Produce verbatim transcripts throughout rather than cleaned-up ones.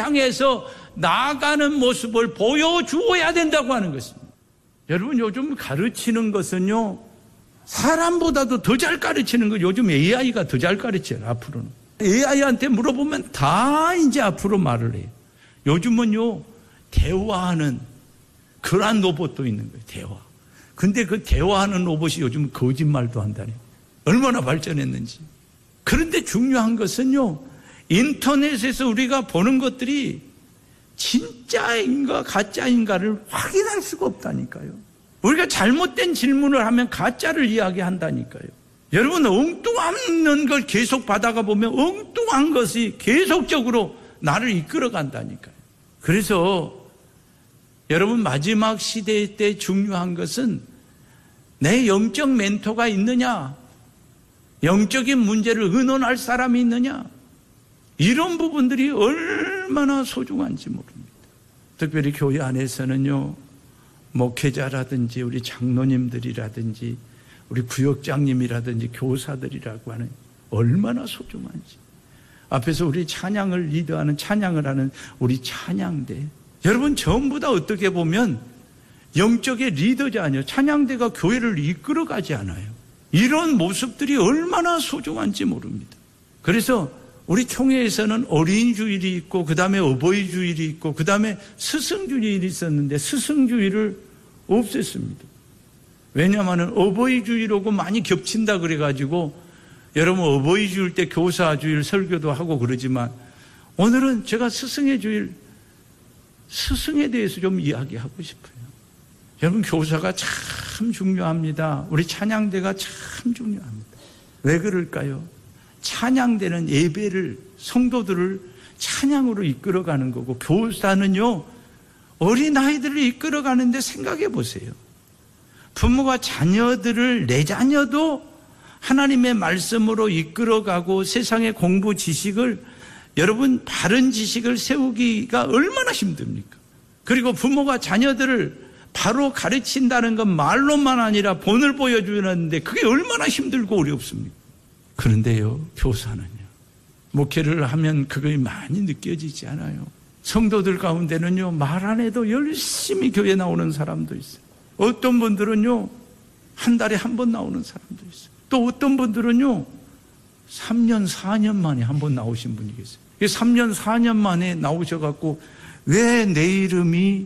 향해서 나아가는 모습을 보여주어야 된다고 하는 것입니다. 여러분, 요즘 가르치는 것은요, 사람보다도 더 잘 가르치는 거. 요즘 에이아이가 더 잘 가르쳐요. 앞으로는 에이아이한테 물어보면 다 이제 앞으로 말을 해요. 요즘은요, 대화하는 그런 로봇도 있는 거예요. 대화. 근데 그 대화하는 로봇이 요즘 거짓말도 한다니. 얼마나 발전했는지. 그런데 중요한 것은요, 인터넷에서 우리가 보는 것들이 진짜인가 가짜인가를 확인할 수가 없다니까요. 우리가 잘못된 질문을 하면 가짜를 이야기한다니까요. 여러분, 엉뚱한 걸 계속 받아가 보면 엉뚱한 것이 계속적으로 나를 이끌어 간다니까요. 그래서 여러분, 마지막 시대 때 중요한 것은 내 영적 멘토가 있느냐, 영적인 문제를 의논할 사람이 있느냐, 이런 부분들이 얼마나 소중한지 모릅니다. 특별히 교회 안에서는요, 목회자라든지 우리 장로님들이라든지 우리 구역장님이라든지 교사들이라고 하는 얼마나 소중한지. 앞에서 우리 찬양을 리드하는, 찬양을 하는 우리 찬양대, 여러분 전부 다 어떻게 보면 영적의 리더자 아니에요. 찬양대가 교회를 이끌어가지 않아요. 이런 모습들이 얼마나 소중한지 모릅니다. 그래서 우리 총회에서는 어린이 주일이 있고, 그 다음에 어버이 주일이 있고, 그 다음에 스승 주일이 있었는데 스승 주일을 없앴습니다. 왜냐하면 어버이 주일하고 많이 겹친다 그래가지고, 여러분 어버이 주일 때 교사 주일 설교도 하고 그러지만, 오늘은 제가 스승의 주일, 스승에 대해서 좀 이야기하고 싶어요. 여러분, 교사가 참 중요합니다. 우리 찬양대가 참 중요합니다. 왜 그럴까요? 찬양대는 예배를, 성도들을 찬양으로 이끌어가는 거고, 교사는요, 어린아이들을 이끌어가는데 생각해 보세요. 부모가 자녀들을, 내 자녀도 하나님의 말씀으로 이끌어가고 세상의 공부 지식을, 여러분 바른 지식을 세우기가 얼마나 힘듭니까? 그리고 부모가 자녀들을 바로 가르친다는 건 말로만 아니라 본을 보여주는데 그게 얼마나 힘들고 어렵습니까? 그런데요, 교사는요, 목회를 하면 그게 많이 느껴지지 않아요. 성도들 가운데는요, 말 안 해도 열심히 교회 나오는 사람도 있어요. 어떤 분들은요, 한 달에 한 번 나오는 사람도 있어요. 또 어떤 분들은요, 삼 년, 사 년 만에 한 번 나오신 분이 계세요. 삼 년, 사 년 만에 나오셔갖고 왜 내 이름이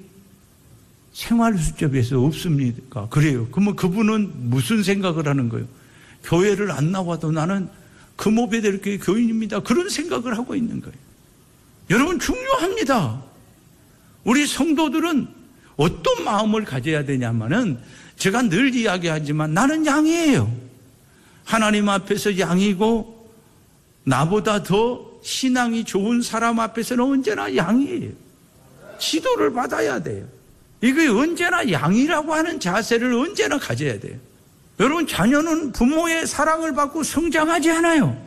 생활수첩에서 없습니까? 그래요. 그러면 그분은 무슨 생각을 하는 거예요? 교회를 안 나와도 나는 금오배들교회 교인입니다. 그런 생각을 하고 있는 거예요. 여러분, 중요합니다. 우리 성도들은 어떤 마음을 가져야 되냐면은, 제가 늘 이야기하지만 나는 양이에요. 하나님 앞에서 양이고, 나보다 더 신앙이 좋은 사람 앞에서는 언제나 양이에요. 지도를 받아야 돼요. 이게 언제나 양이라고 하는 자세를 언제나 가져야 돼요. 여러분, 자녀는 부모의 사랑을 받고 성장하지 않아요.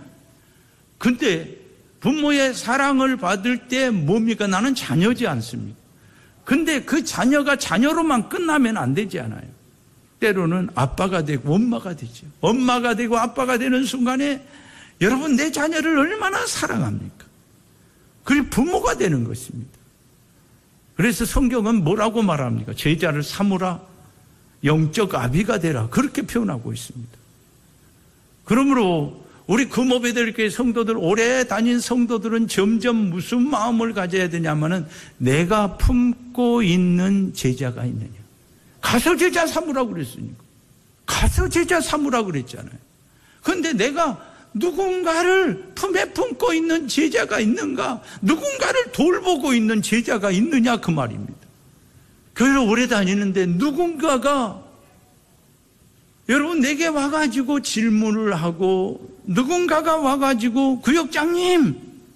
근데 부모의 사랑을 받을 때 뭡니까? 나는 자녀지 않습니까? 근데 그 자녀가 자녀로만 끝나면 안 되지 않아요. 때로는 아빠가 되고 엄마가 되죠. 엄마가 되고 아빠가 되는 순간에 여러분, 내 자녀를 얼마나 사랑합니까? 그리고 부모가 되는 것입니다. 그래서 성경은 뭐라고 말합니까? 제자를 삼으라, 영적 아비가 되라, 그렇게 표현하고 있습니다. 그러므로 우리 금오배들교회 성도들, 오래 다닌 성도들은 점점 무슨 마음을 가져야 되냐면은, 내가 품고 있는 제자가 있느냐. 가서 제자 삼으라고 그랬으니까. 가서 제자 삼으라고 그랬잖아요. 그런데 내가 누군가를 품에 품고 있는 제자가 있는가? 누군가를 돌보고 있는 제자가 있느냐, 그 말입니다. 교회를 오래 다니는데 누군가가 여러분 내게 와가지고 질문을 하고, 누군가가 와가지고 구역장님,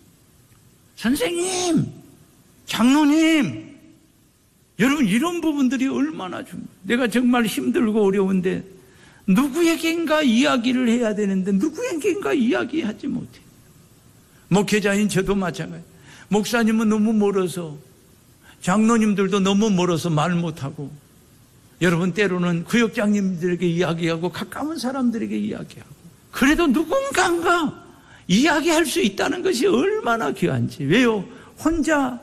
선생님, 장로님, 여러분 이런 부분들이 얼마나 중요해요. 내가 정말 힘들고 어려운데 누구에게인가 이야기를 해야 되는데 누구에게인가 이야기하지 못해요. 목회자인 저도 마찬가지예요. 목사님은 너무 멀어서, 장로님들도 너무 멀어서 말 못하고, 여러분 때로는 구역장님들에게 이야기하고 가까운 사람들에게 이야기하고, 그래도 누군가가 이야기할 수 있다는 것이 얼마나 귀한지. 왜요? 혼자